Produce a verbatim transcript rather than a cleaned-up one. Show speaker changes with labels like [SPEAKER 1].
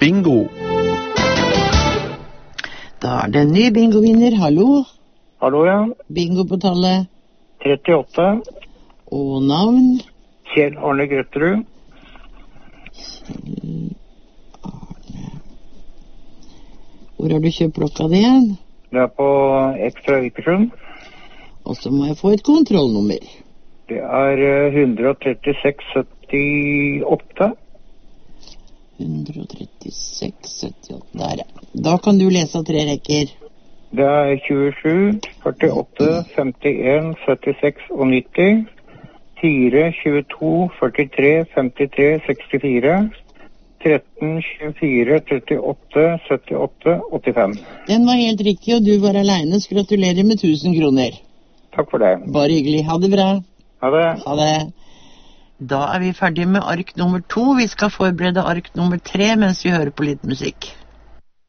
[SPEAKER 1] bingo.
[SPEAKER 2] Da er det en ny bingo-vinner. Hallo?
[SPEAKER 3] Hallo, ja.
[SPEAKER 2] Bingo på tallet.
[SPEAKER 3] trettiåtte.
[SPEAKER 2] Og navn?
[SPEAKER 3] Kjell Arne Grøtterud.
[SPEAKER 2] Kjell Arne. Hvor har du kjøpt klokka di igjen?
[SPEAKER 3] Det er på Ekstra Vikersund.
[SPEAKER 2] Og så må jeg få et kontrollnummer.
[SPEAKER 3] Det er ett trettiseks syttiåtte.
[SPEAKER 2] ett trettiseks syttiåtte, der ja. Da kan du lese tre rekker.
[SPEAKER 3] Det er tjuesju, førtiåtte, femtien, syttiseks og nitti. fire, tjueto, førtitre, femtitre, sekstifire. tretten, tjuefire, trettiåtte, syttiåtte, åttifem.
[SPEAKER 2] Den var helt riktig, og du var alene. Gratulerer med tusen kroner.
[SPEAKER 3] Takk for det.
[SPEAKER 2] Bare hyggelig. Ha det bra.
[SPEAKER 3] Ha det.
[SPEAKER 2] Ha det. Da er vi ferdige med ark nummer to. Vi skal forberede ark nummer tre mens vi hører på litt musikk.